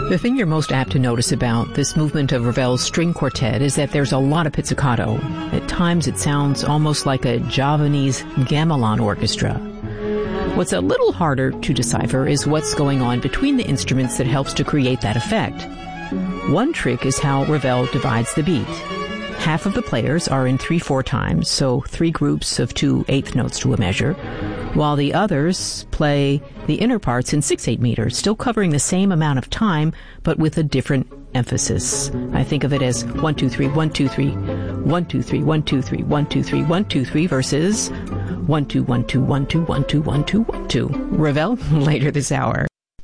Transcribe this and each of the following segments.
The thing you're most apt to notice about this movement of Ravel's string quartet is that there's a lot of pizzicato. At times it sounds almost like a Javanese gamelan orchestra. What's a little harder to decipher is what's going on between the instruments that helps to create that effect. One trick is how Ravel divides the beat. Half of the players are in 3/4 times, so 3 groups of 2/8 notes to a measure, while the others play the inner parts in 6/8 meters, still covering the same amount of time, but with a different emphasis. I think of it as 1 2 3 1 2 3 1 2 3 1 2 3 1 2 3 1 2 3 versus 1 2 1 2 1 2 1 2 1 2 1 2. Ravel later this hour.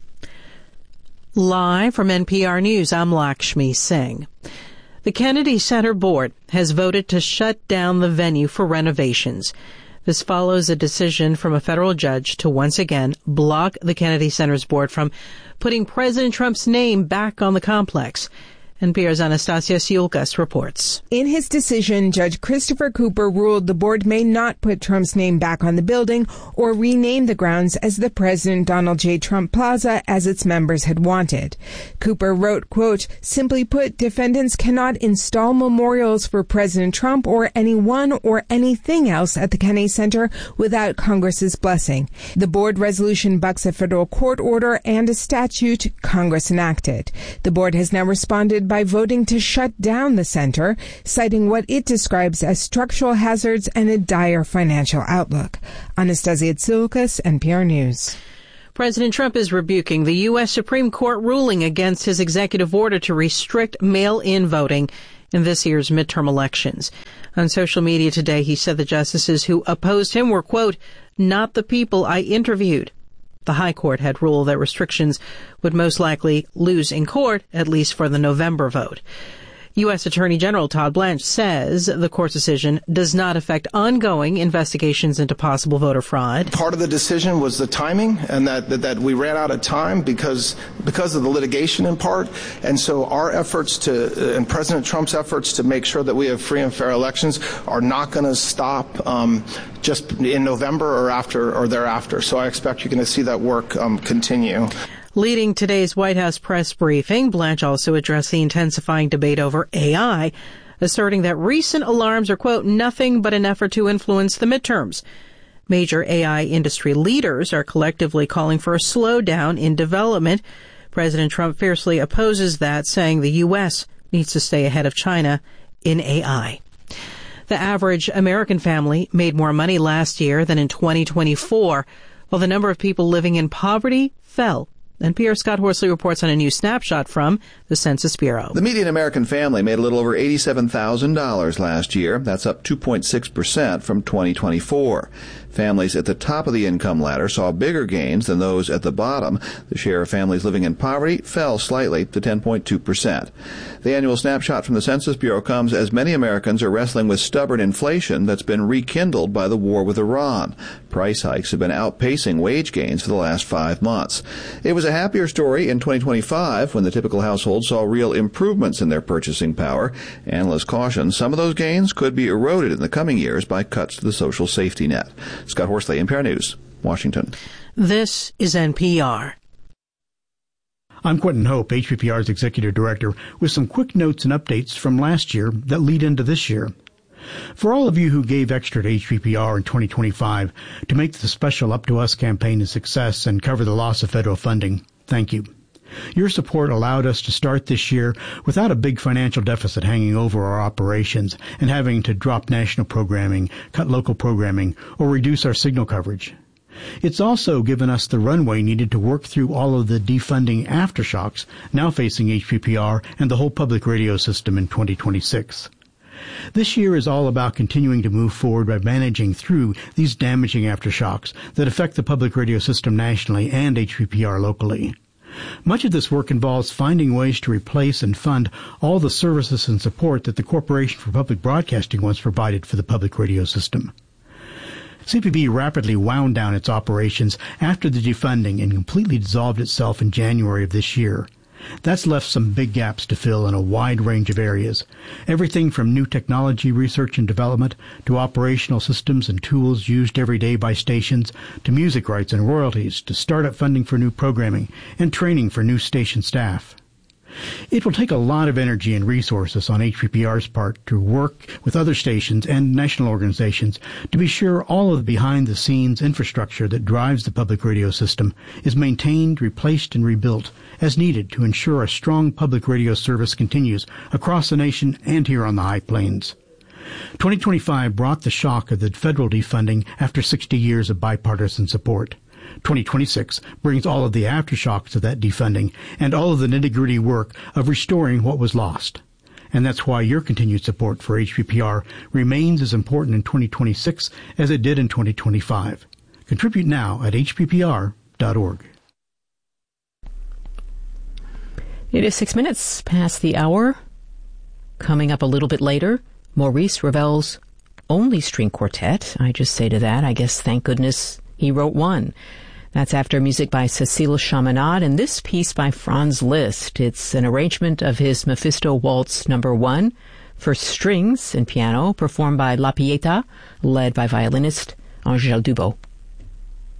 Live from NPR News, I'm Lakshmi Singh. The Kennedy Center Board has voted to shut down the venue for renovations. This follows a decision from a federal judge to once again block the Kennedy Center's board from putting President Trump's name back on the complex. NPR's Anastasia Siulkas reports. In his decision, Judge Christopher Cooper ruled the board may not put Trump's name back on the building or rename the grounds as the President Donald J. Trump Plaza as its members had wanted. Cooper wrote, quote, "Simply put, defendants cannot install memorials for President Trump or anyone or anything else at the Kennedy Center without Congress's blessing. The board resolution bucks a federal court order and a statute Congress enacted. The board has now responded by voting to shut down the center, citing what it describes as structural hazards and a dire financial outlook." Anastasia Siulkas, NPR News. President Trump is rebuking the U.S. Supreme Court ruling against his executive order to restrict mail-in voting in this year's midterm elections. On social media today, he said the justices who opposed him were, quote, "not the people I interviewed." The High Court had ruled that restrictions would most likely lose in court, at least for the November vote. U.S. Attorney General Todd Blanche says the court's decision does not affect ongoing investigations into possible voter fraud. Part of the decision was the timing, and that we ran out of time because of the litigation in part. And so our efforts and President Trump's efforts to make sure that we have free and fair elections are not going to stop just in November or after or thereafter. So I expect you're going to see that work continue. Leading today's White House press briefing, Blanche also addressed the intensifying debate over AI, asserting that recent alarms are, quote, "nothing but an effort to influence the midterms." Major AI industry leaders are collectively calling for a slowdown in development. President Trump fiercely opposes that, saying the U.S. needs to stay ahead of China in AI. The average American family made more money last year than in 2024, while the number of people living in poverty fell. NPR's Scott Horsley reports on a new snapshot from the Census Bureau. The median American family made a little over $87,000 last year. That's up 2.6% from 2024. Families at the top of the income ladder saw bigger gains than those at the bottom. The share of families living in poverty fell slightly to 10.2%. The annual snapshot from the Census Bureau comes as many Americans are wrestling with stubborn inflation that's been rekindled by the war with Iran. Price hikes have been outpacing wage gains for the last 5 months. It was a happier story in 2025 when the typical household saw real improvements in their purchasing power. Analysts caution some of those gains could be eroded in the coming years by cuts to the social safety net. Scott Horsley, NPR News, Washington. This is NPR. I'm Quentin Hope, HPPR's Executive Director, with some quick notes and updates from last year that lead into this year. For all of you who gave extra to HPPR in 2025 to make the special Up to Us campaign a success and cover the loss of federal funding, thank you. Your support allowed us to start this year without a big financial deficit hanging over our operations and having to drop national programming, cut local programming, or reduce our signal coverage. It's also given us the runway needed to work through all of the defunding aftershocks now facing HPPR and the whole public radio system in 2026. This year is all about continuing to move forward by managing through these damaging aftershocks that affect the public radio system nationally and HPPR locally. Much of this work involves finding ways to replace and fund all the services and support that the Corporation for Public Broadcasting once provided for the public radio system. CPB rapidly wound down its operations after the defunding and completely dissolved itself in January of this year. That's left some big gaps to fill in a wide range of areas, everything from new technology research and development to operational systems and tools used every day by stations to music rights and royalties to startup funding for new programming and training for new station staff. It will take a lot of energy and resources on HPPR's part to work with other stations and national organizations to be sure all of the behind-the-scenes infrastructure that drives the public radio system is maintained, replaced, and rebuilt as needed to ensure a strong public radio service continues across the nation and here on the High Plains. 2025 brought the shock of the federal defunding after 60 years of bipartisan support. 2026 brings all of the aftershocks of that defunding and all of the nitty-gritty work of restoring what was lost. And that's why your continued support for HPPR remains as important in 2026 as it did in 2025. Contribute now at hppr.org. It is 6 minutes past the hour. Coming up a little bit later, Maurice Ravel's only string quartet. I just say to that, I guess thank goodness he wrote one. That's after music by Cécile Chaminade and this piece by Franz Liszt. It's an arrangement of his Mephisto Waltz No. 1 for strings and piano, performed by La Pieta, led by violinist Angèle Dubot.